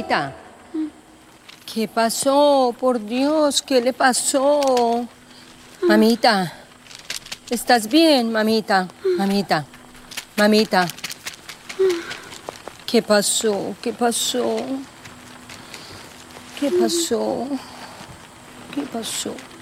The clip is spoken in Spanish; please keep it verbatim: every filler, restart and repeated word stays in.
Mamita. ¿Qué pasó? Por Dios, ¿qué le pasó? Mamita. ¿Estás bien, mamita? Mamita. Mamita. ¿Qué pasó? ¿Qué pasó? ¿Qué pasó? ¿Qué pasó?